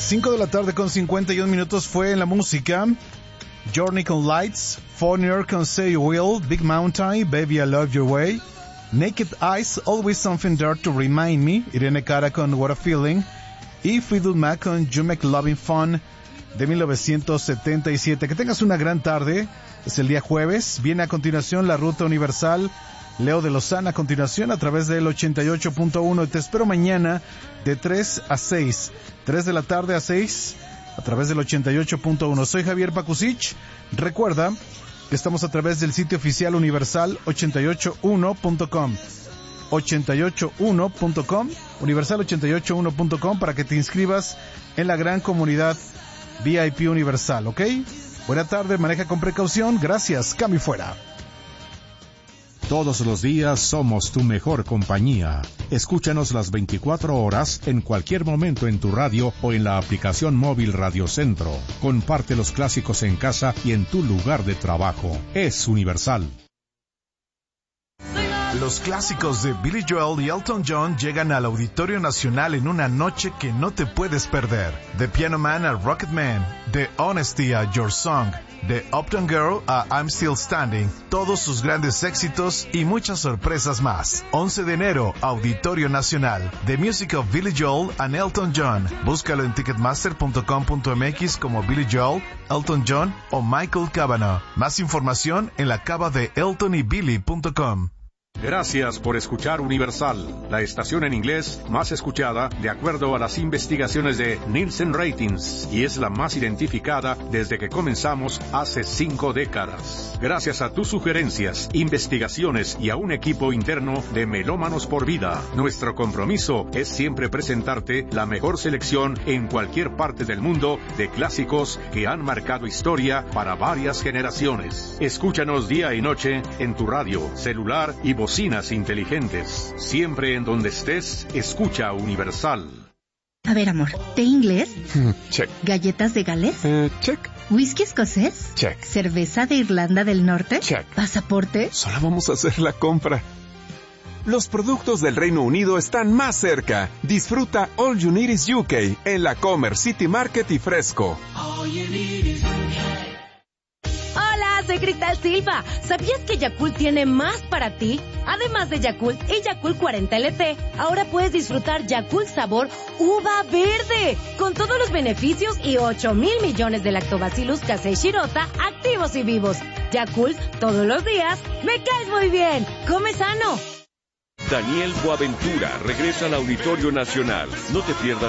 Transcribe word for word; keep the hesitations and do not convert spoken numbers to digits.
cinco de la tarde con cincuenta y un minutos fue en la música. Journey con Lights, Foreigner con Say You Will, Big Mountain, Baby I Love Your Way, Naked Eyes, Always Something There to Remind Me, Irene Cara con What a Feeling, y Fleetwood Mac con You Make Loving Fun de mil novecientos setenta y siete. Que tengas una gran tarde, es el día jueves, viene a continuación la Ruta Universal, Leo de Lozana a continuación a través del ochenta y ocho punto uno, y te espero mañana de tres a seis, tres de la tarde a seis, a través del ochenta y ocho punto uno. Soy Javier Pakusich. Recuerda que estamos a través del sitio oficial universal ochenta y ocho uno punto com, ochenta y ocho uno punto com, universal ochenta y ocho uno punto com, para que te inscribas en la gran comunidad V I P Universal, ¿ok? Buena tarde, maneja con precaución. Gracias, cambio fuera. Todos los días somos tu mejor compañía. Escúchanos las veinticuatro horas en cualquier momento en tu radio o en la aplicación móvil Radio Centro. Comparte los clásicos en casa y en tu lugar de trabajo. Es Universal. Los clásicos de Billy Joel y Elton John llegan al Auditorio Nacional en una noche que no te puedes perder. The Piano Man a Rocket Man, The Honesty a Your Song, The Uptown Girl a I'm Still Standing, todos sus grandes éxitos y muchas sorpresas más. once de enero, Auditorio Nacional, The Music of Billy Joel and Elton John. Búscalo en ticketmaster punto com punto m x como Billy Joel, Elton John o Michael Cavanaugh. Más información en la cava de elton y billy punto com. Gracias por escuchar Universal, la estación en inglés más escuchada de acuerdo a las investigaciones de Nielsen Ratings, y es la más identificada desde que comenzamos hace cinco décadas. Gracias a tus sugerencias, investigaciones y a un equipo interno de Melómanos por Vida, nuestro compromiso es siempre presentarte la mejor selección en cualquier parte del mundo de clásicos que han marcado historia para varias generaciones. Escúchanos día y noche en tu radio, celular y bocinas inteligentes. Siempre en donde estés, escucha Universal. A ver, amor, ¿té inglés? Check. ¿Galletas de Gales? Uh, check. ¿Whisky escocés? Check. ¿Cerveza de Irlanda del Norte? Check. ¿Pasaporte? Solo vamos a hacer la compra. Los productos del Reino Unido están más cerca. Disfruta All You Need Is U K en la Comer City Market y Fresco. All you need is U K. Hola, soy Cristal Silva. ¿Sabías que Yakult tiene más para ti? Además de Yakult y Yakult cuarenta L T, ahora puedes disfrutar Yakult sabor uva verde, con todos los beneficios y ocho mil millones de lactobacillus casei shirota activos y vivos. Yakult, todos los días, me caes muy bien. Come sano. Daniel Boaventura regresa al Auditorio Nacional. No te pierdas